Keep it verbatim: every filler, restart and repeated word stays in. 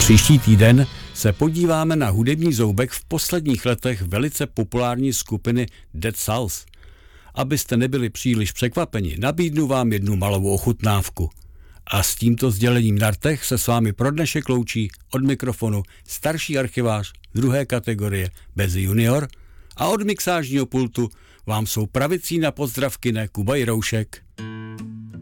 Příští týden se podíváme na hudební zoubek v posledních letech velice populární skupiny Dead South. Abyste nebyli příliš překvapeni, nabídnu vám jednu malou ochutnávku. A s tímto sdělením na rtech se s vámi pro dnešek loučí od mikrofonu starší archivář druhé kategorie bez junior a od mixážního pultu vám jsou pravicí na pozdrav kine Kuba Jiroušek.